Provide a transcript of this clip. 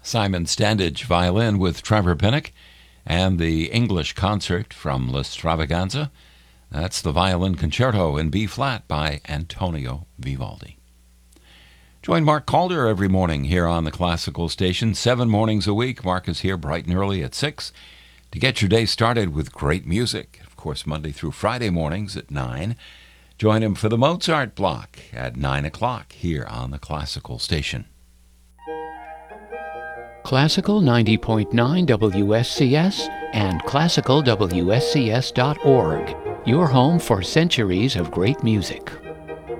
Simon Standage violin with Trevor Pinnock, and the English concert from L'Extravaganza. That's the Violin Concerto in B-flat by Antonio Vivaldi. Join Mark Calder every morning here on the Classical Station. 7 mornings a week. Mark is here bright and early at 6 to get your day started with great music. Of course, Monday through Friday mornings at 9. Join him for the Mozart block at 9 o'clock here on the Classical Station. Classical 90.9 WSCS and classicalwscs.org. Your home for centuries of great music.